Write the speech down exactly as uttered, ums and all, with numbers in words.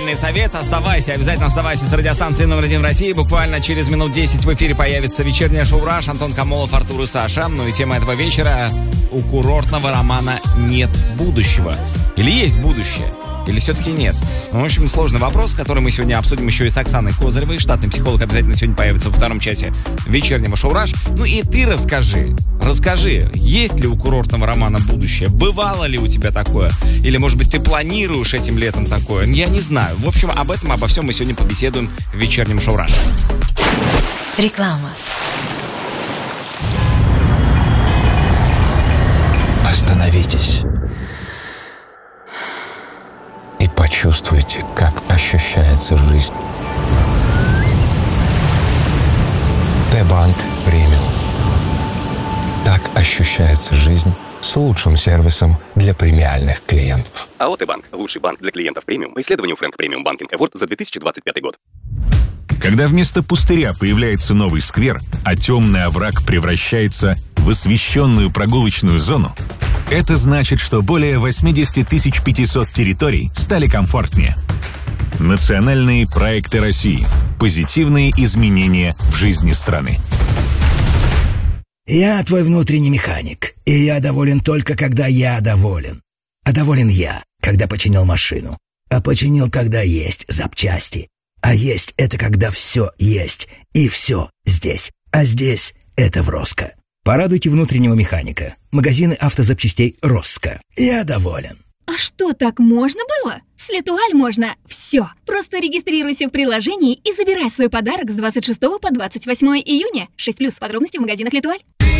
правильный совет. Оставайся, обязательно оставайся с радиостанцией номер один в России. Буквально через минут десять в эфире появится вечернее шоу «Раш». Антон Камолов, Артур и Саша. Ну и тема этого вечера: у курортного романа нет будущего. Или есть будущее? Или все-таки нет? Ну, в общем, сложный вопрос, который мы сегодня обсудим еще и с Оксаной Козыревой. Штатный психолог обязательно сегодня появится во втором часе вечернего шоу «Раш». Ну и ты расскажи, расскажи, есть ли у курортного романа будущее? Бывало ли у тебя такое? Или, может быть, ты планируешь этим летом такое? Я не знаю. В общем, об этом, обо всем мы сегодня побеседуем в вечернем шоу «Раш». Реклама. Остановитесь и почувствуйте, как ощущается жизнь. Т-банк премиум. Так ощущается жизнь с лучшим сервисом для премиальных клиентов. АО Т-банк. Лучший банк для клиентов премиум по исследованию Фрэнк Премиум Банкинг Эворд за две тысячи двадцать пятый год. Когда вместо пустыря появляется новый сквер, а темный овраг превращается в освещенную прогулочную зону, это значит, что более восемьдесят тысяч пятьсот территорий стали комфортнее. Национальные проекты России. Позитивные изменения в жизни страны. Я твой внутренний механик, и я доволен только, когда я доволен. А доволен я, когда починил машину. А починил, когда есть запчасти. А есть — это когда все есть, и все здесь. А здесь — это в Роско. Порадуйте внутреннего механика. Магазины автозапчастей Роско. Я доволен. А что, так можно было? С Летуаль можно все. Просто регистрируйся в приложении и забирай свой подарок с двадцать шестого по двадцать восьмое июня. шесть плюс. Подробности в магазинах Летуаль.